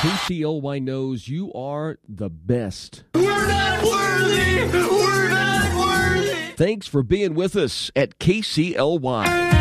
KCLY knows you are the best. We're not worthy! We're not worthy! Thanks for being with us at KCLY.